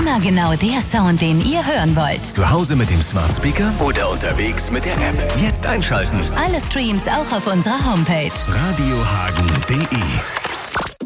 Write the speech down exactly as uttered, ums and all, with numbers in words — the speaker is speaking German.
Immer genau der Sound, den ihr hören wollt. Zu Hause mit dem Smart Speaker oder unterwegs mit der App. Jetzt einschalten. Alle Streams auch auf unserer Homepage. radiohagen punkt de